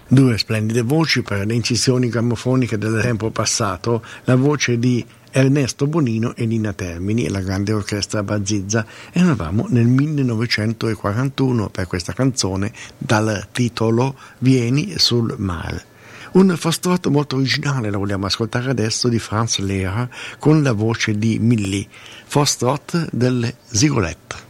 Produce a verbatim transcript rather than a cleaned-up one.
Due splendide voci per le incisioni grammofoniche del tempo passato, la voce di Ernesto Bonino e Nina Termini e la grande orchestra Bazizza, e eravamo nel millenovecentoquarantuno per questa canzone dal titolo Vieni sul mare. Un foxtrot molto originale lo vogliamo ascoltare adesso di Franz Lehrer con la voce di Millie, foxtrot delle Zigolette.